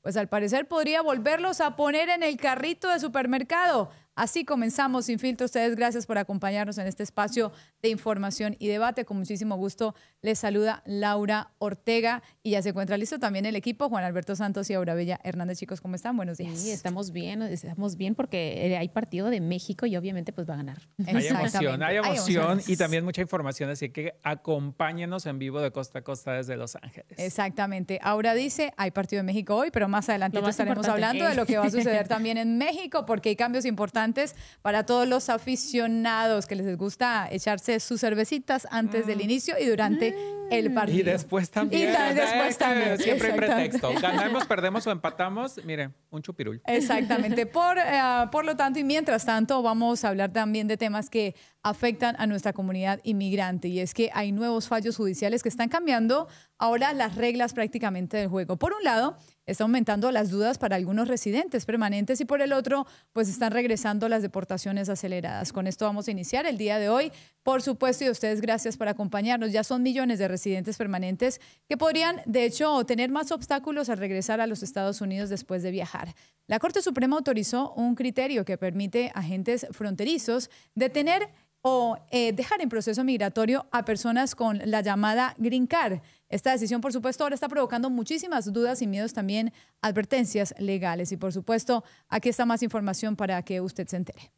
pues al parecer podría volverlos a poner en el carrito de supermercado. Así comenzamos Sin Filtro. Ustedes, gracias por acompañarnos en este espacio de información y debate. Con muchísimo gusto les saluda Laura Ortega y ya se encuentra listo también el equipo, Juan Alberto Santos y Aura Bella Hernández. Chicos, ¿cómo están? Buenos días. Sí, estamos bien porque hay partido de México y obviamente pues va a ganar. Hay emoción y también mucha información, así que acompáñenos en vivo de costa a costa desde Los Ángeles. Exactamente. Aura dice, hay partido de México hoy, pero más adelante estaremos hablando de lo que va a suceder también en México, porque hay cambios importantes para todos los aficionados que les gusta echarse sus cervecitas antes del inicio y durante el partido. Y después también. Siempre hay pretexto. Ganamos, perdemos o empatamos. Mire, un chupirul. Exactamente. Por lo tanto, y mientras tanto, vamos a hablar también de temas que afectan a nuestra comunidad inmigrante. Y es que hay nuevos fallos judiciales que están cambiando ahora las reglas prácticamente del juego. Por un lado, está aumentando las dudas para algunos residentes permanentes y por el otro, pues están regresando las deportaciones aceleradas. Con esto vamos a iniciar el día de hoy. Por supuesto, y a ustedes gracias por acompañarnos. Ya son millones de residentes permanentes que podrían, de hecho, tener más obstáculos al regresar a los Estados Unidos después de viajar. La Corte Suprema autorizó un criterio que permite a agentes fronterizos detener o dejar en proceso migratorio a personas con la llamada Green Card. Esta decisión, por supuesto, ahora está provocando muchísimas dudas y miedos, también advertencias legales. Y, por supuesto, aquí está más información para que usted se entere.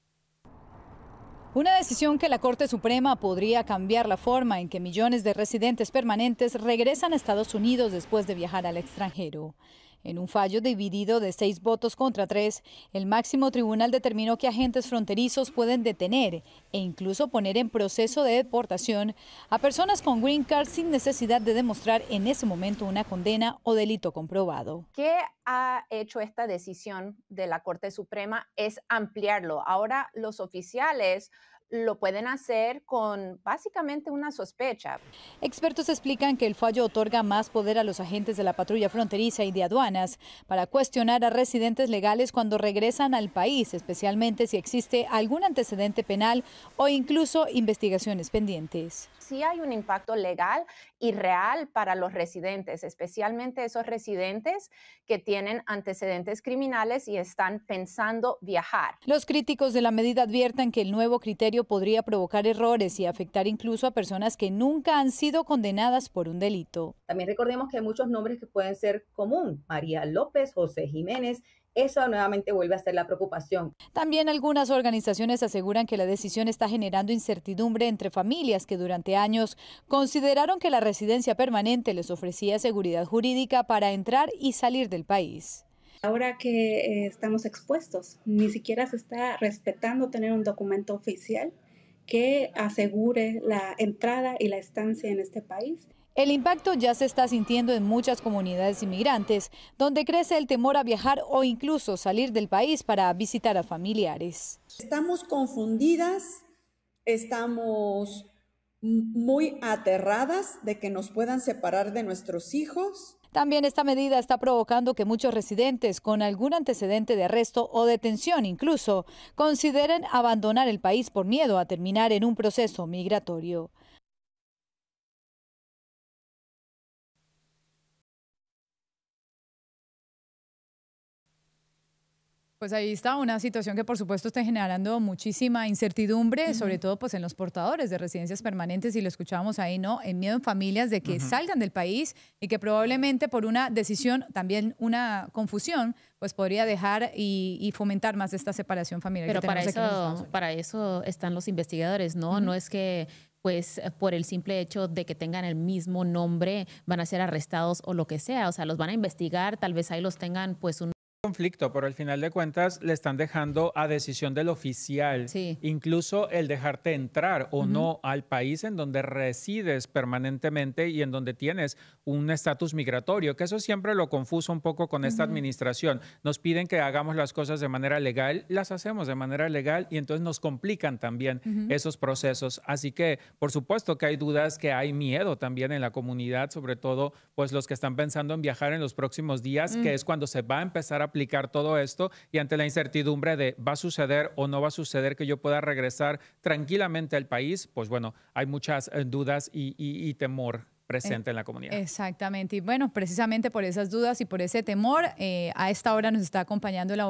Una decisión que la Corte Suprema podría cambiar la forma en que millones de residentes permanentes regresan a Estados Unidos después de viajar al extranjero. En un fallo dividido de 6 votos contra 3, el máximo tribunal determinó que agentes fronterizos pueden detener e incluso poner en proceso de deportación a personas con Green Card sin necesidad de demostrar en ese momento una condena o delito comprobado. ¿Qué ha hecho esta decisión de la Corte Suprema? Es ampliarlo. Ahora los oficiales lo pueden hacer con básicamente una sospecha. Expertos explican que el fallo otorga más poder a los agentes de la patrulla fronteriza y de aduanas para cuestionar a residentes legales cuando regresan al país, especialmente si existe algún antecedente penal o incluso investigaciones pendientes. Sí hay un impacto legal y real para los residentes, especialmente esos residentes que tienen antecedentes criminales y están pensando viajar. Los críticos de la medida advierten que el nuevo criterio podría provocar errores y afectar incluso a personas que nunca han sido condenadas por un delito. También recordemos que hay muchos nombres que pueden ser común: María López, José Jiménez. Eso nuevamente vuelve a ser la preocupación. También algunas organizaciones aseguran que la decisión está generando incertidumbre entre familias que durante años consideraron que la residencia permanente les ofrecía seguridad jurídica para entrar y salir del país. Ahora que estamos expuestos, ni siquiera se está respetando tener un documento oficial que asegure la entrada y la estancia en este país. El impacto ya se está sintiendo en muchas comunidades inmigrantes, donde crece el temor a viajar o incluso salir del país para visitar a familiares. Estamos confundidas, estamos muy aterradas de que nos puedan separar de nuestros hijos. También esta medida está provocando que muchos residentes con algún antecedente de arresto o detención incluso consideren abandonar el país por miedo a terminar en un proceso migratorio. Pues ahí está una situación que por supuesto está generando muchísima incertidumbre, sobre todo pues en los portadores de residencias permanentes, y lo escuchábamos ahí, ¿no? En miedo en familias de que salgan del país y que probablemente por una decisión, también una confusión, pues podría dejar y fomentar más esta separación familiar. Pero para eso están los investigadores, ¿no? No es que pues por el simple hecho de que tengan el mismo nombre van a ser arrestados o lo que sea, o sea, los van a investigar, tal vez ahí los tengan pues un conflicto, pero al final de cuentas le están dejando a decisión del oficial, incluso el dejarte entrar o no al país en donde resides permanentemente y en donde tienes un estatus migratorio, que eso siempre lo confuso un poco con esta administración. Nos piden que hagamos las cosas de manera legal, las hacemos de manera legal y entonces nos complican también esos procesos. Así que, por supuesto que hay dudas, que hay miedo también en la comunidad, sobre todo pues los que están pensando en viajar en los próximos días, que es cuando se va a empezar a aplicar todo esto, y ante la incertidumbre de va a suceder o no va a suceder que yo pueda regresar tranquilamente al país, pues bueno, hay muchas dudas y temor. presente en la comunidad. Exactamente. Y bueno, precisamente por esas dudas y por ese temor, a esta hora nos está acompañando la